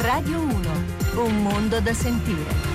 Radio 1, un mondo da sentire.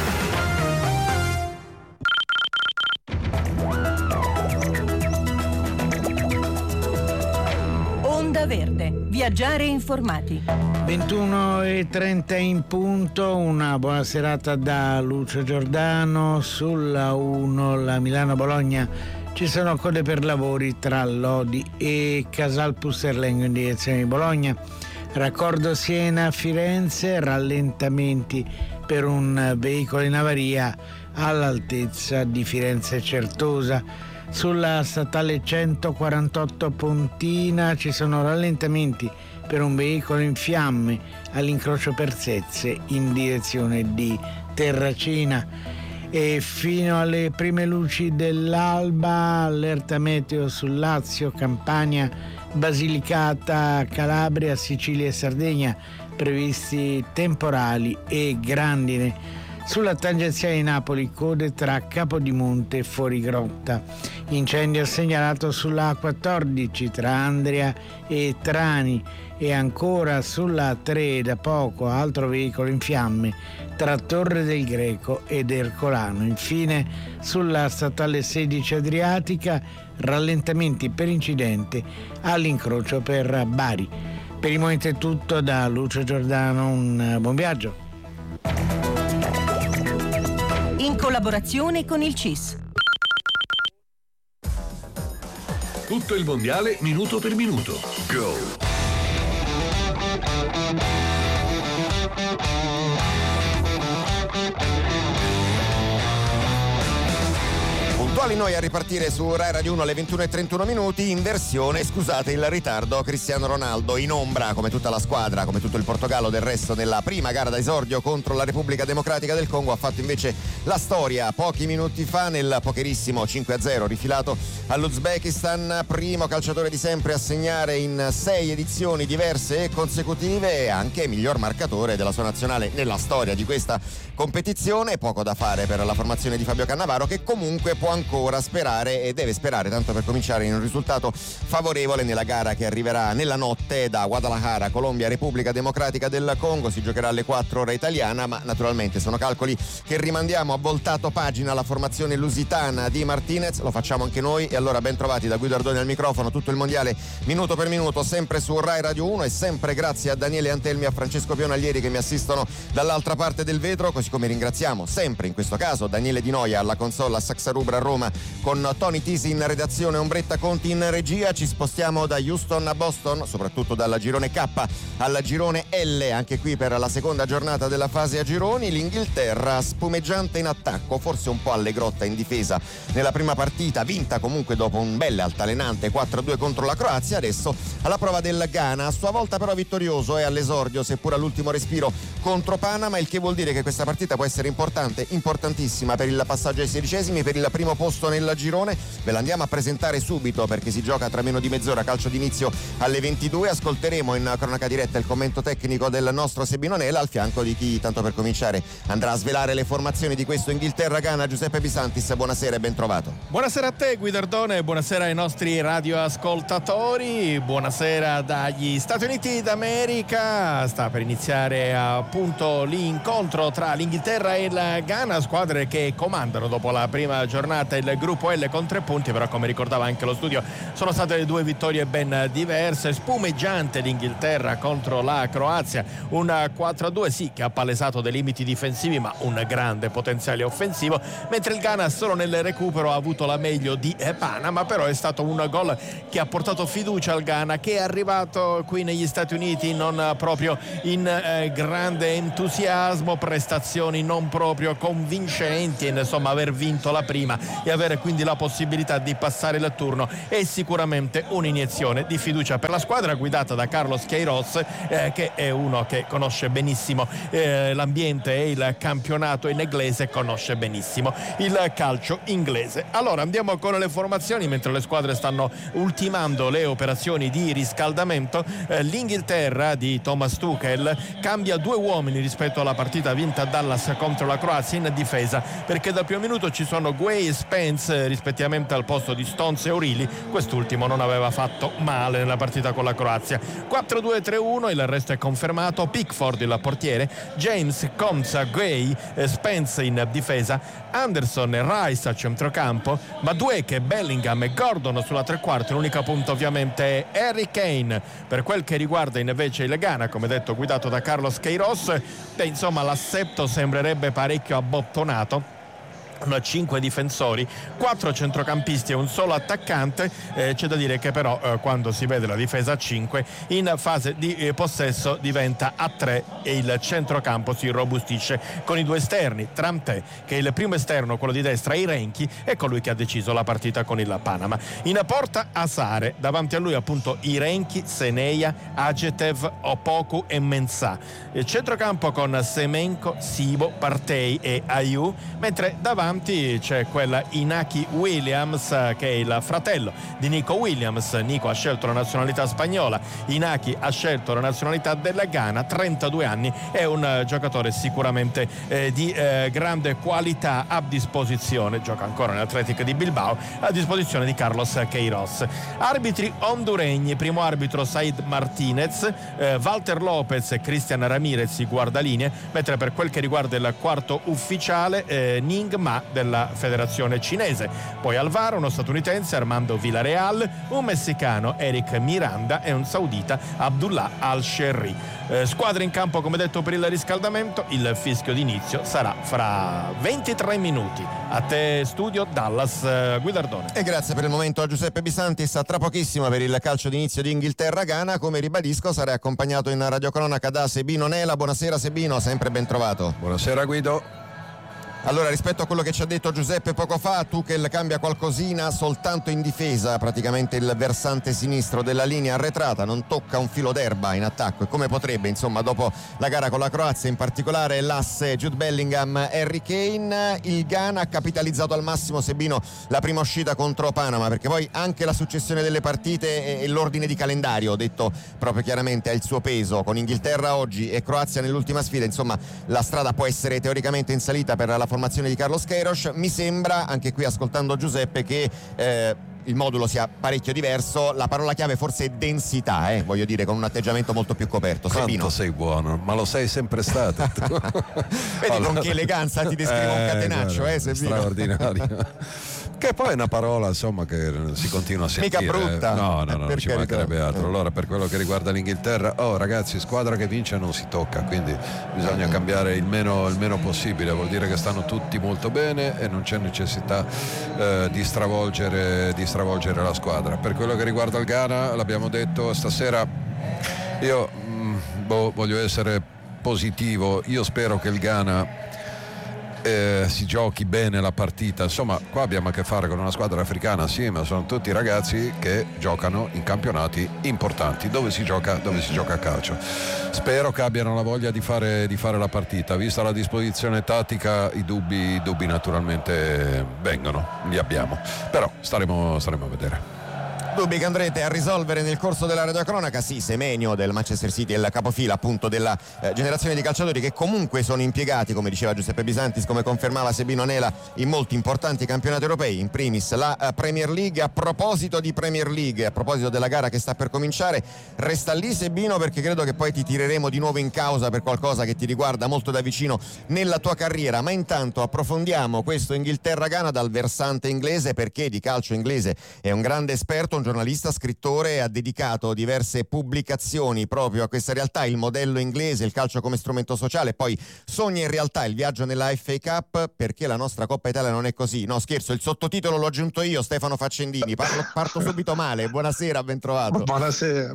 Onda Verde, viaggiare informati. 21:30 in punto, una buona serata da Lucio Giordano. Sulla 1, la Milano-Bologna, ci sono code per lavori tra Lodi e Casal Pusterlengo in direzione di Bologna. Raccordo Siena-Firenze, rallentamenti per un veicolo in avaria all'altezza di Firenze Certosa. Sulla statale 148 Pontina ci sono rallentamenti per un veicolo in fiamme all'incrocio Persezze in direzione di Terracina. E fino alle prime luci dell'alba, allerta meteo sul Lazio, Campania, Basilicata, Calabria, Sicilia e Sardegna, previsti temporali e grandine. Sulla tangenziale di Napoli, code tra Capodimonte e Fuorigrotta. Incendio segnalato sulla A14 tra Andria e Trani, e ancora sulla A3 da poco altro veicolo in fiamme tra Torre del Greco ed Ercolano. Infine sulla statale 16 Adriatica, rallentamenti per incidente all'incrocio per Bari. Per il momento è tutto da Lucio Giordano, un buon viaggio. In collaborazione con il CIS. Tutto il mondiale minuto per minuto. Go! Puntuali noi a ripartire su Rai Radio 1 alle 21:31 minuti, in versione, scusate il ritardo, Cristiano Ronaldo in ombra come tutta la squadra, come tutto il Portogallo del resto nella prima gara da esordio contro la Repubblica Democratica del Congo. Ha fatto invece la storia pochi minuti fa nel pokerissimo 5-0 rifilato all'Uzbekistan, primo calciatore di sempre a segnare in 6 edizioni diverse e consecutive, e anche miglior marcatore della sua nazionale nella storia di questa competizione. Poco da fare per la formazione di Fabio Cannavaro, che comunque può ancora sperare e deve sperare, tanto per cominciare, in un risultato favorevole nella gara che arriverà nella notte da Guadalajara, Colombia, Repubblica Democratica del Congo. Si giocherà alle 4 ora italiana, ma naturalmente sono calcoli che rimandiamo a voltato pagina alla formazione lusitana di Martinez. Lo facciamo anche noi, e allora ben trovati da Guido Ardoni al microfono. Tutto il mondiale minuto per minuto, sempre su Rai Radio 1, e sempre grazie a Daniele Antelmi e a Francesco Pionaglieri che mi assistono dall'altra parte del vetro, così come ringraziamo sempre in questo caso Daniele Di Noia alla console a Saxarubra a Roma, con Tony Tisi in redazione, Ombretta Conti in regia. Ci spostiamo da Houston a Boston, soprattutto dal girone K al girone L, anche qui per la seconda giornata della fase a gironi. L'Inghilterra spumeggiante in attacco, forse un po' allegrotta in difesa nella prima partita, vinta comunque dopo un bel altalenante 4-2 contro la Croazia. Adesso alla prova del Ghana, a sua volta però vittorioso e all'esordio, seppur all'ultimo respiro, contro Panama, il che vuol dire che questa partita può essere importante, importantissima per il passaggio ai 16esimi, per il primo posto nel girone. Ve l'andiamo a presentare subito perché si gioca tra meno di mezz'ora, calcio d'inizio alle 22. Ascolteremo in cronaca diretta il commento tecnico del nostro Sebino Nela, al fianco di chi, tanto per cominciare, andrà a svelare le formazioni di questo Inghilterra-Ghana, Giuseppe Bisantis. Buonasera e ben trovato. Buonasera a te Guidardone, buonasera ai nostri radioascoltatori, buonasera dagli Stati Uniti d'America. Sta per iniziare appunto l'incontro tra l'Inghilterra e il Ghana, squadre che comandano dopo la prima giornata il gruppo L con 3 punti, però come ricordava anche lo studio sono state 2 vittorie ben diverse. Spumeggiante l'Inghilterra contro la Croazia, un 4-2 sì che ha palesato dei limiti difensivi ma un grande potenziale offensivo, mentre il Ghana solo nel recupero ha avuto la meglio di Panama. Però è stato un gol che ha portato fiducia al Ghana, che è arrivato qui negli Stati Uniti non proprio in grande entusiasmo, prestazioni non proprio convincenti, insomma aver vinto la prima e avere quindi la possibilità di passare il turno è sicuramente un'iniezione di fiducia per la squadra guidata da Carlos Queiroz, che è uno che conosce benissimo l'ambiente e il campionato inglese, conosce benissimo il calcio inglese. Allora andiamo con le formazioni mentre le squadre stanno ultimando le operazioni di riscaldamento. L'Inghilterra di Thomas Tuchel cambia 2 uomini rispetto alla partita vinta a Dallas contro la Croazia in difesa, perché dal primo minuto ci sono Gueye, Spence rispettivamente al posto di Stones e O'Reilly. Quest'ultimo non aveva fatto male nella partita con la Croazia. 4-2-3-1, il resto è confermato. Pickford il portiere, James, Konsa, Gay, Spence in difesa, Anderson e Rice al centrocampo, Madueke, Bellingham e Gordon sulla tre quarti. L'unico punto ovviamente è Harry Kane. Per quel che riguarda invece il Ghana, come detto guidato da Carlos Queiroz, insomma l'assetto sembrerebbe parecchio abbottonato. 5 difensori, 4 centrocampisti e un solo attaccante. C'è da dire che però quando si vede la difesa a 5 in fase di possesso diventa a 3 e il centrocampo si robustisce con i due esterni, Tramté che è il primo esterno, quello di destra, Irenchi, e colui che ha deciso la partita con il Panama. In porta Asare, davanti a lui appunto Irenchi, Seneia, Agetev, Opoku e Mensah. Il centrocampo con Semenko, Sibo, Partey e Ayew, mentre davanti c'è quella Inaki Williams che è il fratello di Nico Williams. Nico ha scelto la nazionalità spagnola, Inaki ha scelto la nazionalità della Ghana, 32 anni, è un giocatore sicuramente di grande qualità, a disposizione, gioca ancora nell'Athletic di Bilbao, a disposizione di Carlos Queiroz. Arbitri honduregni, primo arbitro Said Martinez, Walter Lopez e Cristian Ramirez i guardalinee, mentre per quel che riguarda il quarto ufficiale Ning Ma della federazione cinese. Poi al VAR uno statunitense Armando Villarreal, un messicano Eric Miranda e un saudita Abdullah Al-Sherri. Squadre in campo come detto per il riscaldamento, il fischio d'inizio sarà fra 23 minuti. A te studio Dallas, Guidardone. E grazie per il momento a Giuseppe Bisantis. A tra pochissimo per il calcio d'inizio di Inghilterra-Ghana. Come ribadisco sarai accompagnato in radiocronaca da Sebino Nela. Buonasera Sebino, sempre ben trovato. Buonasera Guido. Allora, rispetto a quello che ci ha detto Giuseppe poco fa, Tuchel cambia qualcosina soltanto in difesa, praticamente il versante sinistro della linea arretrata, non tocca un filo d'erba in attacco e come potrebbe, insomma, dopo la gara con la Croazia, in particolare l'asse Jude Bellingham, Harry Kane. Il Ghana ha capitalizzato al massimo, Sebino, la prima uscita contro Panama, perché poi anche la successione delle partite e l'ordine di calendario, detto proprio chiaramente, ha il suo peso. Con Inghilterra oggi e Croazia nell'ultima sfida, insomma, la strada può essere teoricamente in salita per la formazione di Carlos Queiroz. Mi sembra, anche qui ascoltando Giuseppe, che il modulo sia parecchio diverso. La parola chiave forse è densità, voglio dire, con un atteggiamento molto più coperto. Quanto Sebino, sei buono, ma lo sei sempre stato. vedi allora, con che eleganza ti descrivo un catenaccio, Sebino. Straordinario. Che poi è una parola, insomma, che si continua a sentire. Mica brutta. No, non ci mancherebbe altro. No. Allora, per quello che riguarda l'Inghilterra, ragazzi, squadra che vince non si tocca, quindi bisogna cambiare il meno possibile. Vuol dire che stanno tutti molto bene e non c'è necessità di stravolgere la squadra. Per quello che riguarda il Ghana, l'abbiamo detto stasera, io voglio essere positivo. Io spero che il Ghana si giochi bene la partita. Insomma, qua abbiamo a che fare con una squadra africana, sì, ma sono tutti ragazzi che giocano in campionati importanti dove si gioca a calcio. Spero che abbiano la voglia di fare la partita. Vista la disposizione tattica, i dubbi naturalmente vengono, li abbiamo, però staremo a vedere. Dubbi che andrete a risolvere nel corso della radiocronaca. Sì, Semenyo del Manchester City è il capofila appunto della generazione di calciatori che comunque sono impiegati, come diceva Giuseppe Bisantis, come confermava Sebino Nela, in molti importanti campionati europei, in primis la Premier League. A proposito di Premier League, a proposito della gara che sta per cominciare, resta lì Sebino, perché credo che poi ti tireremo di nuovo in causa per qualcosa che ti riguarda molto da vicino nella tua carriera. Ma intanto approfondiamo questo Inghilterra-Ghana dal versante inglese, perché di calcio inglese è un grande esperto, un giornalista, scrittore, ha dedicato diverse pubblicazioni proprio a questa realtà, il modello inglese, il calcio come strumento sociale. Poi sogna in realtà il viaggio nella FA Cup, perché la nostra Coppa Italia non è così. No, scherzo, il sottotitolo l'ho aggiunto io, Stefano Faccendini. Parto subito male. Buonasera, ben trovato. Buonasera.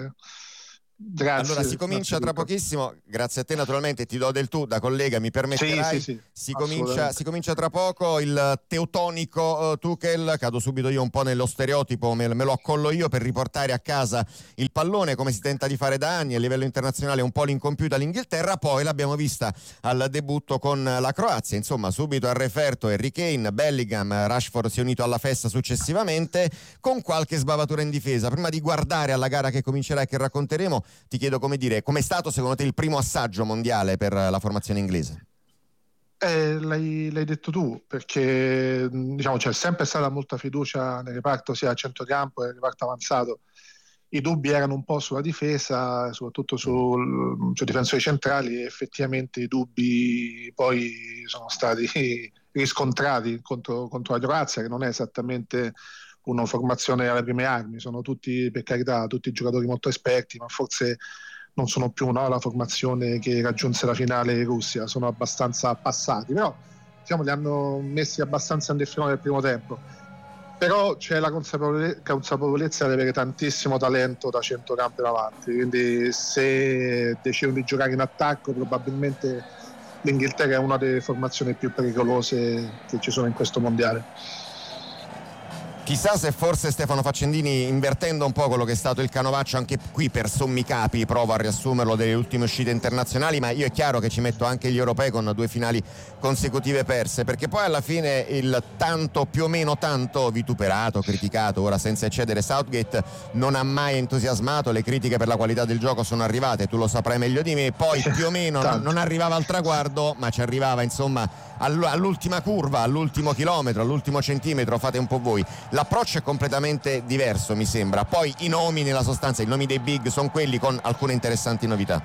Grazie. Allora si comincia tra pochissimo, grazie a te naturalmente, ti do del tu da collega, mi permetterai. Sì, si comincia tra poco il teutonico Tuchel. Cado subito io un po' nello stereotipo, me lo accollo io per riportare a casa il pallone, come si tenta di fare da anni a livello internazionale, un po' l'incompiuta l'Inghilterra. Poi l'abbiamo vista al debutto con la Croazia, insomma subito al referto Harry Kane, Bellingham, Rashford si è unito alla festa successivamente, con qualche sbavatura in difesa. Prima di guardare alla gara che comincerà e che racconteremo, ti chiedo, com'è stato secondo te il primo assaggio mondiale per la formazione inglese? L'hai detto tu, perché diciamo c'è sempre stata molta fiducia nel reparto sia a centrocampo che nel reparto avanzato. I dubbi erano un po' sulla difesa, soprattutto sui difensori centrali, e effettivamente i dubbi poi sono stati riscontrati contro la Croazia, che non è esattamente una formazione alle prime armi, sono tutti, per carità, tutti giocatori molto esperti, ma forse non sono più la formazione che raggiunse la finale in Russia, sono abbastanza passati, però diciamo li hanno messi abbastanza in difficoltà nel primo tempo. Però c'è la consapevolezza di avere tantissimo talento da centrocampo in avanti, quindi se decidono di giocare in attacco probabilmente l'Inghilterra è una delle formazioni più pericolose che ci sono in questo mondiale. Chissà se forse Stefano Faccendini, invertendo un po' quello che è stato il canovaccio anche qui per sommi capi, provo a riassumerlo delle ultime uscite internazionali, ma io è chiaro che ci metto anche gli europei con 2 finali consecutive perse, perché poi alla fine il tanto, più o meno tanto vituperato, criticato, ora senza eccedere, Southgate non ha mai entusiasmato, le critiche per la qualità del gioco sono arrivate, tu lo saprai meglio di me, poi più o meno non arrivava al traguardo, ma ci arrivava insomma all'ultima curva, all'ultimo chilometro, all'ultimo centimetro, fate un po' voi. L'approccio è completamente diverso, mi sembra. Poi i nomi, nella sostanza, i nomi dei big sono quelli, con alcune interessanti novità.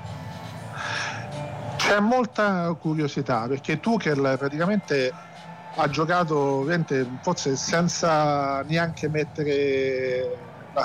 C'è molta curiosità, perché Tuchel praticamente ha giocato forse senza neanche mettere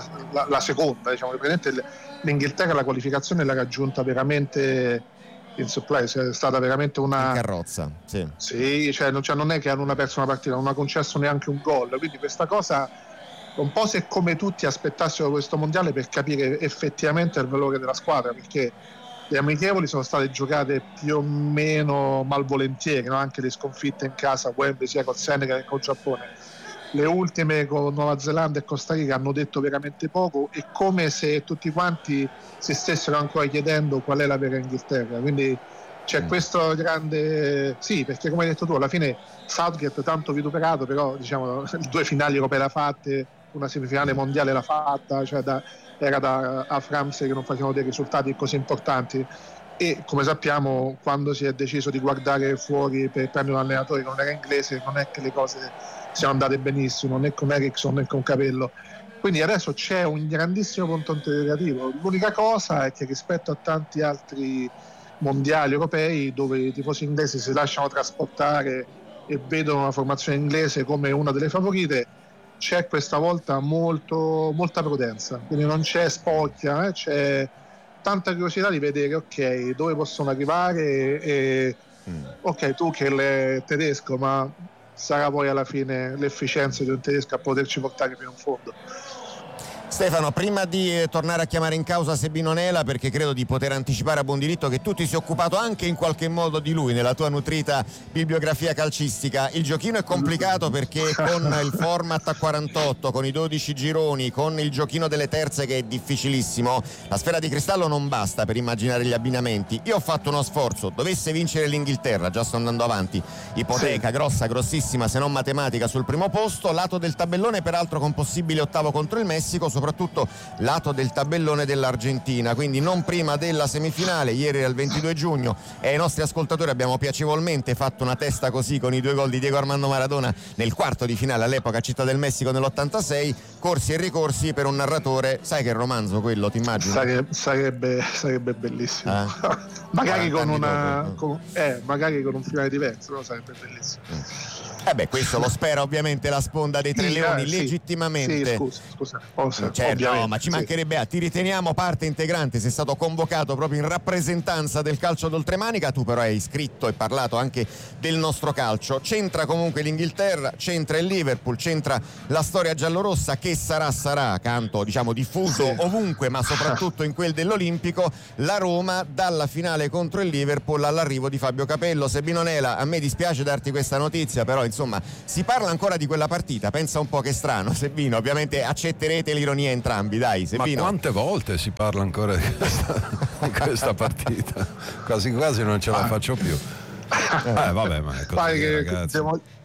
la seconda, diciamo, l'Inghilterra la qualificazione l'ha raggiunta veramente in surprise, è stata veramente una in carrozza, sì, cioè non è che hanno perso una partita, non ha concesso neanche un gol, quindi questa cosa un po' se come tutti aspettassero questo mondiale per capire effettivamente il valore della squadra, perché le amichevoli sono state giocate più o meno malvolentieri, no? Anche le sconfitte in casa, Wembley, sia col Senegal che col Giappone. Le ultime con Nuova Zelanda e Costa Rica hanno detto veramente poco, è come se tutti quanti si stessero ancora chiedendo qual è la vera Inghilterra, quindi c'è questo grande sì, perché come hai detto tu alla fine Southgate tanto vituperato, però diciamo 2 finali europee l'ha fatte, una semifinale mondiale l'ha fatta, cioè era da a France che non facevano dei risultati così importanti, e come sappiamo quando si è deciso di guardare fuori per prendere un allenatore che non era inglese, non è che le cose siano andate benissimo, né con Eriksson né con Capello, quindi adesso c'è un grandissimo punto interrogativo. L'unica cosa è che rispetto a tanti altri mondiali europei dove i tifosi inglesi si lasciano trasportare e vedono la formazione inglese come una delle favorite, c'è questa volta molta prudenza, quindi non c'è spocchia, c'è tanta curiosità di vedere ok dove possono arrivare e ok tu che è tedesco, ma sarà poi alla fine l'efficienza di un tedesco a poterci portare fino in fondo. Stefano, prima di tornare a chiamare in causa Sebino Nela, perché credo di poter anticipare a buon diritto che tu ti sei occupato anche in qualche modo di lui nella tua nutrita bibliografia calcistica, il giochino è complicato perché con il format a 48, con i 12 gironi, con il giochino delle terze che è difficilissimo, la sfera di cristallo non basta per immaginare gli abbinamenti. Io ho fatto uno sforzo, dovesse vincere l'Inghilterra, già sto andando avanti, ipoteca grossissima se non matematica sul primo posto, lato del tabellone peraltro con possibile ottavo contro il Messico, soprattutto lato del tabellone dell'Argentina, quindi non prima della semifinale. Ieri era il 22 giugno e ai nostri ascoltatori abbiamo piacevolmente fatto una testa così con i 2 gol di Diego Armando Maradona nel quarto di finale all'epoca a Città del Messico nell'86, corsi e ricorsi per un narratore, sai che romanzo quello, ti immagini? Sarebbe bellissimo. Magari con magari con un finale diverso, no? Sarebbe bellissimo. Questo lo spera ovviamente la sponda dei Tre Leoni, legittimamente. Sì, scusa. Certo, no, ma ci mancherebbe. Ti riteniamo parte integrante, sei stato convocato proprio in rappresentanza del calcio d'oltremanica, tu però hai scritto e parlato anche del nostro calcio. C'entra comunque l'Inghilterra, c'entra il Liverpool, c'entra la storia giallorossa che sarà, canto diciamo diffuso ovunque, ma soprattutto in quel dell'Olimpico, la Roma dalla finale contro il Liverpool all'arrivo di Fabio Capello. Sebino Nela, a me dispiace darti questa notizia, però insomma si parla ancora di quella partita, pensa un po' che strano. Sebino, ovviamente accetterete l'ironia entrambi, dai Sebino. Ma quante volte si parla ancora di questa partita? Quasi non ce la faccio più. Vabbè, ma è così, ragazzi.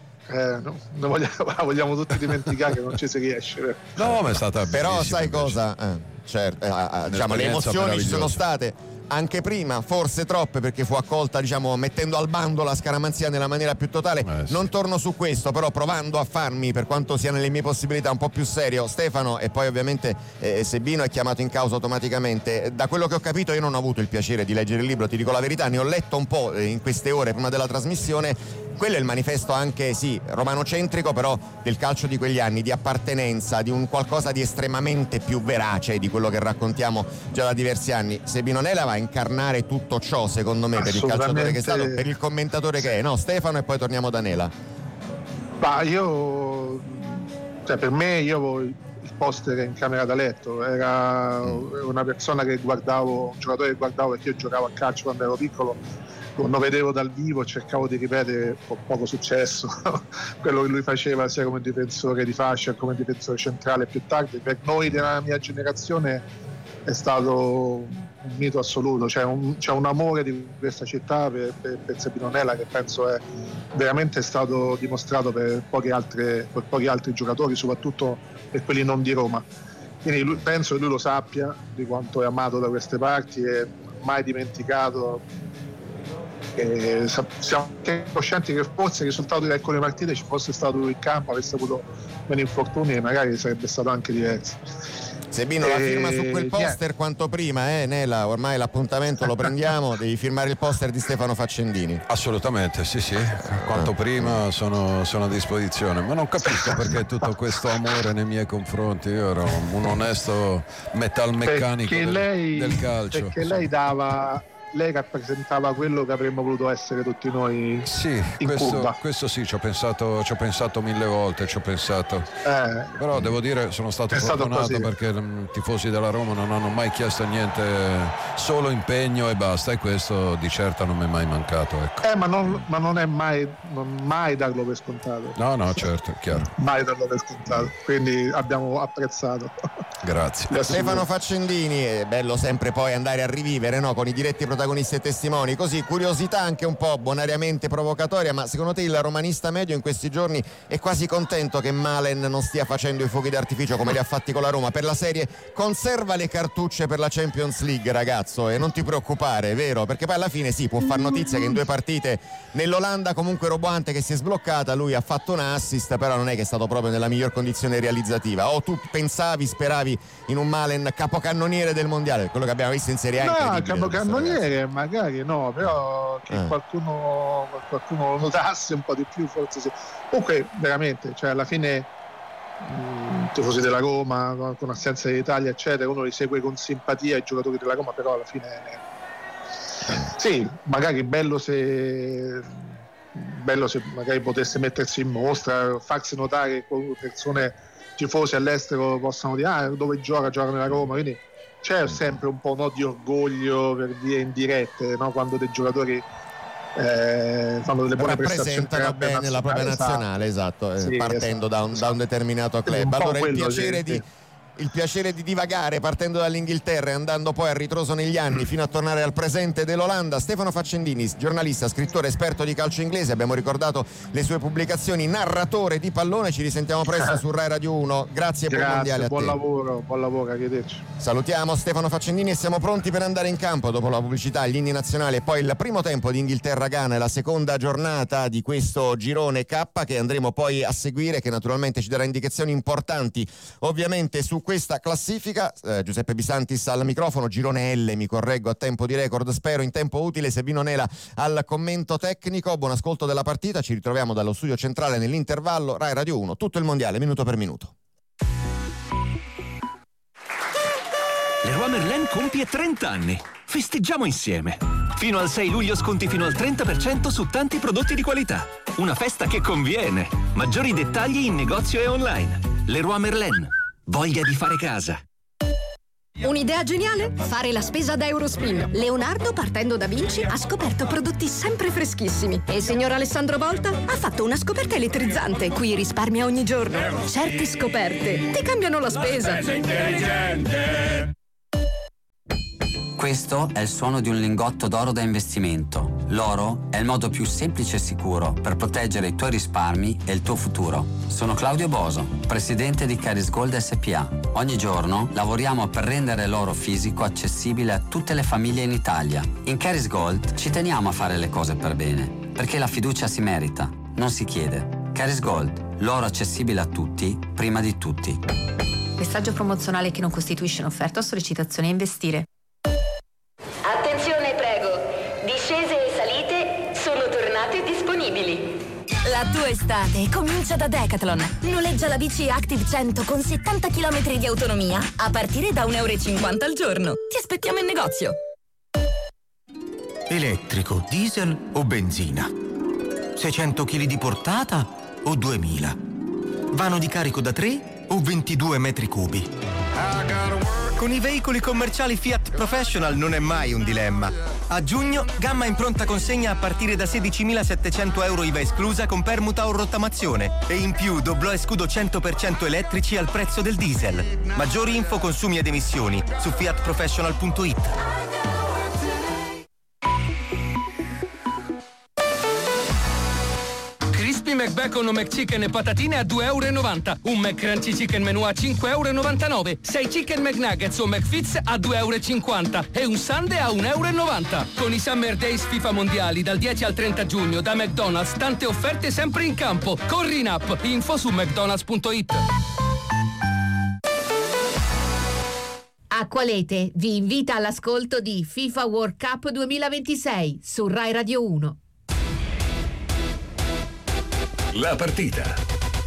Vogliamo tutti dimenticare che non ci si riesce. No, ma è stata però sai invece. Cosa? Certo, diciamo le emozioni ci sono state, anche prima, forse troppe, perché fu accolta, diciamo, mettendo al bando la scaramanzia nella maniera più totale. Sì. Non torno su questo, però provando a farmi, per quanto sia nelle mie possibilità, un po' più serio, Stefano, e poi ovviamente Sebino è chiamato in causa automaticamente. Da quello che ho capito, io non ho avuto il piacere di leggere il libro, ti dico la verità, ne ho letto un po' in queste ore prima della trasmissione. Quello è il manifesto anche, sì, romanocentrico, però del calcio di quegli anni, di appartenenza, di un qualcosa di estremamente più verace di quello che raccontiamo già da diversi anni. Sebino Nela va a incarnare tutto ciò, secondo me, per il calciatore che è stato, per il commentatore che è, no? Stefano, e poi torniamo da Nela. Ma io, cioè, per me, io avevo il poster in camera da letto, era una persona che guardavo, un giocatore che guardavo perché io giocavo a calcio quando ero piccolo. Quando vedevo dal vivo cercavo di ripetere con poco successo quello che lui faceva sia come difensore di fascia che come difensore centrale più tardi. Per noi della mia generazione è stato un mito assoluto, c'è un amore di questa città per Sebino Nela che penso è veramente stato dimostrato per pochi altri giocatori, soprattutto per quelli non di Roma. Quindi penso che lui lo sappia di quanto è amato da queste parti e mai dimenticato. Siamo anche coscienti che forse il risultato di alcune partite ci fosse stato lui in campo, avesse avuto meno infortuni e magari sarebbe stato anche diverso. Sebino, la firma su quel poster quanto prima, Nela, ormai l'appuntamento lo prendiamo, devi firmare il poster di Stefano Faccendini. Assolutamente, sì, quanto prima sono a disposizione, ma non capisco perché tutto questo amore nei miei confronti. Io ero un onesto metalmeccanico del calcio. Perché lei rappresentava quello che avremmo voluto essere tutti noi. Sì, questo sì, ci ho pensato 1000 volte, però devo dire sono stato fortunato perché i tifosi della Roma non hanno mai chiesto niente, solo impegno e basta, e questo di certo non mi è mai mancato, ecco. Ma non è mai darlo per scontato. No, certo, è chiaro. Mai darlo per scontato, quindi abbiamo apprezzato. Grazie. Stefano Faccendini, è bello sempre poi andare a rivivere, no? Con i diretti protagonisti e testimoni, così curiosità anche un po' bonariamente provocatoria, ma secondo te il romanista medio in questi giorni è quasi contento che Malen non stia facendo i fuochi d'artificio come li ha fatti con la Roma, per la serie conserva le cartucce per la Champions League, ragazzo, e non ti preoccupare, vero? Perché poi alla fine sì, può far notizia che in 2 partite nell'Olanda comunque Roboante che si è sbloccata, lui ha fatto un assist, però non è che è stato proprio nella miglior condizione realizzativa. O tu speravi in un Malen capocannoniere del mondiale, quello che abbiamo visto in Serie A? No, capocannoniere magari no, però che qualcuno lo notasse un po' di più forse sì. Comunque veramente, cioè alla fine tifosi della Roma con assenza dell'Italia eccetera, uno li segue con simpatia i giocatori della Roma, però alla fine sì, magari bello se magari potesse mettersi in mostra, farsi notare che persone tifosi all'estero possano dire dove gioca nella Roma, quindi c'è sempre un po' di orgoglio per vie indirette, no? Quando dei giocatori fanno delle buone prestazioni, rappresentano bene la propria nazionale, esatto, sì, partendo da un determinato club. Allora il piacere di divagare partendo dall'Inghilterra e andando poi a ritroso negli anni fino a tornare al presente dell'Olanda. Stefano Faccendini, giornalista, scrittore, esperto di calcio inglese, abbiamo ricordato le sue pubblicazioni, narratore di pallone. Ci risentiamo presto su Rai Radio 1. Grazie e buon mondiale a te. Buon lavoro, arrivederci. Salutiamo Stefano Faccendini e siamo pronti per andare in campo dopo la pubblicità, gli inni nazionali e poi il primo tempo di Inghilterra-Ghana e la seconda giornata di questo girone K che andremo poi a seguire, che naturalmente ci darà indicazioni importanti ovviamente su questa classifica. Giuseppe Bisantis al microfono, girone L, mi correggo a tempo di record, spero in tempo utile. Sebino Nela al commento tecnico. Buon ascolto della partita, ci ritroviamo dallo studio centrale nell'intervallo. Rai Radio 1, tutto il mondiale minuto per minuto. Leroy Merlin compie 30 anni. Festeggiamo insieme. Fino al 6 luglio sconti fino al 30% su tanti prodotti di qualità. Una festa che conviene. Maggiori dettagli in negozio e online. Leroy Merlin. Voglia di fare casa. Un'idea geniale? Fare la spesa da Eurospin. Leonardo, partendo da Vinci, ha scoperto prodotti sempre freschissimi. E il signor Alessandro Volta ha fatto una scoperta elettrizzante, cui risparmia ogni giorno. Certe scoperte ti cambiano la spesa. Questo è il suono di un lingotto d'oro da investimento. L'oro è il modo più semplice e sicuro per proteggere i tuoi risparmi e il tuo futuro. Sono Claudio Boso, presidente di Caris Gold SPA. Ogni giorno lavoriamo per rendere l'oro fisico accessibile a tutte le famiglie in Italia. In Caris Gold ci teniamo a fare le cose per bene, perché la fiducia si merita, non si chiede. Caris Gold, l'oro accessibile a tutti, prima di tutti. Messaggio promozionale che non costituisce un'offerta o sollecitazione a investire. Attenzione, prego. Discese e salite sono tornate disponibili. La tua estate comincia da Decathlon. Noleggia la bici Active 100 con 70 km di autonomia a partire da €1,50 al giorno. Ti aspettiamo in negozio. Elettrico, diesel o benzina? 600 kg di portata o 2000? Vano di carico da 3 o 22 metri cubi? Con i veicoli commerciali Fiat Professional non è mai un dilemma. A giugno, gamma in pronta consegna a partire da €16.700 IVA esclusa con permuta o rottamazione. E in più doblò e scudo 100% elettrici al prezzo del diesel. Maggiori info, consumi ed emissioni su fiatprofessional.it. Crispy McBacon o McChicken e patatine a €2,90. Un McCrunchy Chicken Menù a €5,99. 6 Chicken McNuggets o McFits a €2,50. E un sundae a €1,90. Con i Summer Days FIFA Mondiali dal 10 al 30 giugno da McDonald's, tante offerte sempre in campo. Corri in app, info su mcdonalds.it. Acqualete vi invita all'ascolto di FIFA World Cup 2026 su Rai Radio 1. La partita.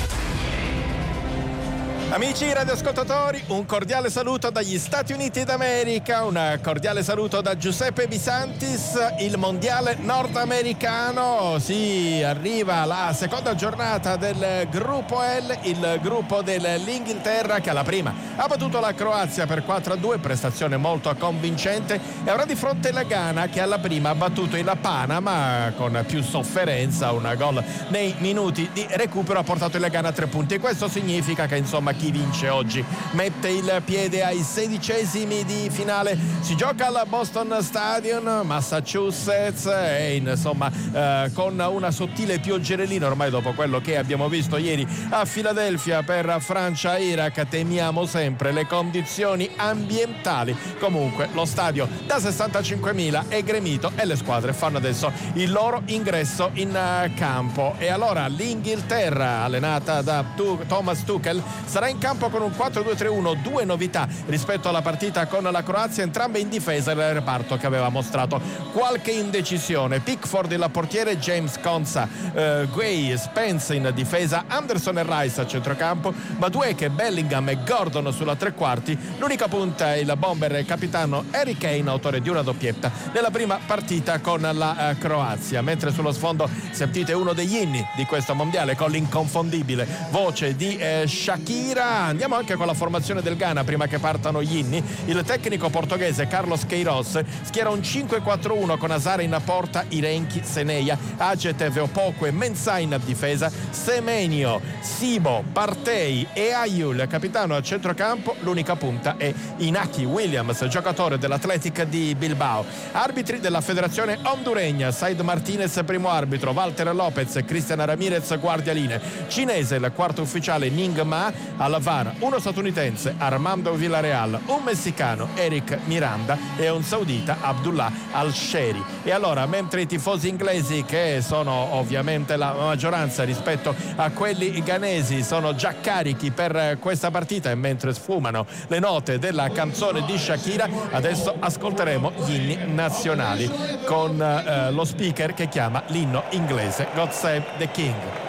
Amici radioascoltatori, un cordiale saluto dagli Stati Uniti d'America, un cordiale saluto da Giuseppe Bisantis. Il mondiale nordamericano, sì, arriva la seconda giornata del gruppo L, il gruppo dell'Inghilterra che alla prima ha battuto la Croazia per 4-2, prestazione molto convincente, e avrà di fronte la Ghana che alla prima ha battuto il Panama con più sofferenza, un gol nei minuti di recupero ha portato il Ghana a 3 punti, e questo significa che insomma chi vince oggi mette il piede ai 16esimi di finale. Si gioca al Boston Stadium, Massachusetts, e insomma con una sottile pioggerellina ormai dopo quello che abbiamo visto ieri a Filadelfia per Francia-Iraq. Temiamo sempre le condizioni ambientali. Comunque lo stadio da 65.000 è gremito e le squadre fanno adesso il loro ingresso in campo. E allora l'Inghilterra, allenata da Thomas Tuchel, sarà in campo con un 4-2-3-1, 2 novità rispetto alla partita con la Croazia, entrambe in difesa del reparto che aveva mostrato qualche indecisione. Pickford il portiere, James Konsa, Guay, Spence in difesa, Anderson e Rice a centrocampo, Madueke, Bellingham e Gordon sulla tre quarti. L'unica punta è il bomber capitano Harry Kane, autore di una doppietta nella prima partita con la Croazia, mentre sullo sfondo sentite uno degli inni di questo mondiale con l'inconfondibile voce di Shakira. Andiamo anche con la formazione del Ghana prima che partano gli inni. Il tecnico portoghese Carlos Queiroz schiera un 5-4-1 con Azar in porta, Irenchi, Seneia, Ajetev, Opoku e Mensah in difesa, Semenyo, Sibo, Partey e Ayul capitano a centrocampo. L'unica punta è Inaki Williams, giocatore dell'Athletic di Bilbao. Arbitri della federazione honduregna: Said Martinez primo arbitro, Walter Lopez, Cristian Ramirez guardialine. Cinese il quarto ufficiale Ning Ma, alla VAR uno statunitense Armando Villarreal, un messicano Eric Miranda e un saudita Abdullah Al-Sheri. E allora, mentre i tifosi inglesi, che sono ovviamente la maggioranza rispetto a quelli ghanesi, sono già carichi per questa partita, e mentre sfumano le note della canzone di Shakira, adesso ascolteremo gli inni nazionali con lo speaker che chiama l'inno inglese God Save the King.